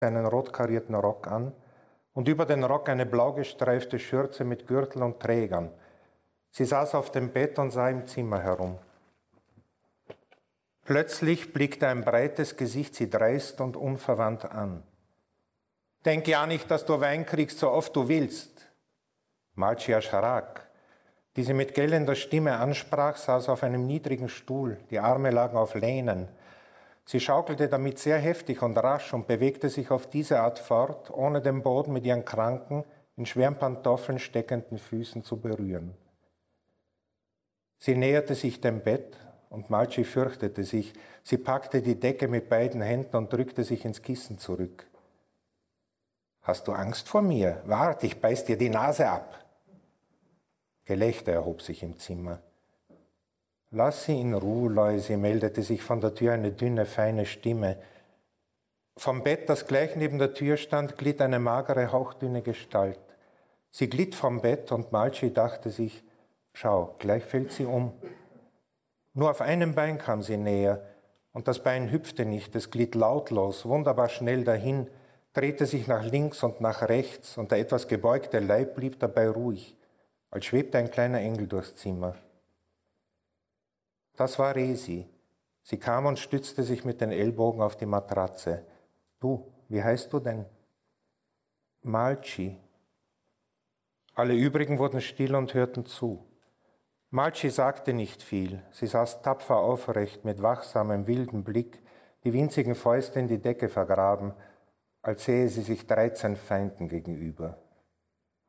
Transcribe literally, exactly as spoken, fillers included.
einen rotkarierten Rock an und über den Rock eine blau gestreifte Schürze mit Gürtel und Trägern. Sie saß auf dem Bett und sah im Zimmer herum. Plötzlich blickte ein breites Gesicht sie dreist und unverwandt an. »Denk ja nicht, dass du Wein kriegst, so oft du willst.« Malchi erschrak. Die sie mit gellender Stimme ansprach, saß auf einem niedrigen Stuhl, die Arme lagen auf Lehnen. Sie schaukelte damit sehr heftig und rasch und bewegte sich auf diese Art fort, ohne den Boden mit ihren kranken, in schweren Pantoffeln steckenden Füßen zu berühren. Sie näherte sich dem Bett und Malchi fürchtete sich. Sie packte die Decke mit beiden Händen und drückte sich ins Kissen zurück. »Hast du Angst vor mir? Wart, ich beiß dir die Nase ab!« Gelächter erhob sich im Zimmer. »Lass sie in Ruhe, Läusi«, meldete sich von der Tür eine dünne, feine Stimme. Vom Bett, das gleich neben der Tür stand, glitt eine magere, hauchdünne Gestalt. Sie glitt vom Bett und Malchi dachte sich, schau, gleich fällt sie um. Nur auf einem Bein kam sie näher und das Bein hüpfte nicht, es glitt lautlos, wunderbar schnell dahin, drehte sich nach links und nach rechts und der etwas gebeugte Leib blieb dabei ruhig, als schwebte ein kleiner Engel durchs Zimmer. Das war Resi. Sie kam und stützte sich mit den Ellbogen auf die Matratze. »Du, wie heißt du denn?« »Malchi.« Alle übrigen wurden still und hörten zu. Malchi sagte nicht viel. Sie saß tapfer aufrecht, mit wachsamem, wilden Blick, die winzigen Fäuste in die Decke vergraben, als sähe sie sich dreizehn Feinden gegenüber.